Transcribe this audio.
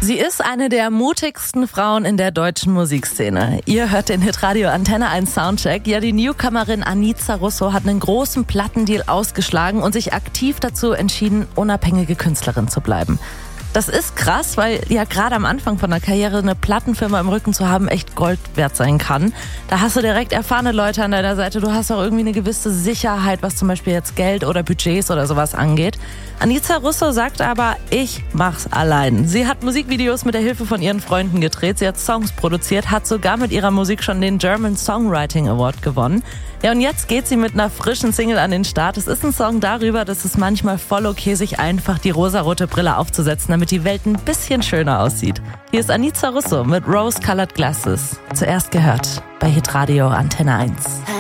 Sie ist eine der mutigsten Frauen in der deutschen Musikszene. Ihr hört den Hitradio Antenne 1 Soundcheck. Ja, die Newcomerin Anica Russo hat einen großen Plattendeal ausgeschlagen und sich aktiv dazu entschieden, unabhängige Künstlerin zu bleiben. Das ist krass, weil ja gerade am Anfang von der Karriere eine Plattenfirma im Rücken zu haben echt Gold wert sein kann. Da hast du direkt erfahrene Leute an deiner Seite. Du hast auch irgendwie eine gewisse Sicherheit, was zum Beispiel jetzt Geld oder Budgets oder sowas angeht. Anica Russo sagt aber, ich mach's allein. Sie hat Musikvideos mit der Hilfe von ihren Freunden gedreht. Sie hat Songs produziert, hat sogar mit ihrer Musik schon den German Songwriting Award gewonnen. Ja, und jetzt geht sie mit einer frischen Single an den Start. Es ist ein Song darüber, dass es manchmal voll okay, sich einfach die rosarote Brille aufzusetzen, damit die Welt ein bisschen schöner aussieht. Hier ist Anica Russo mit Rose Colored Glasses. Zuerst gehört bei Hitradio Antenne 1.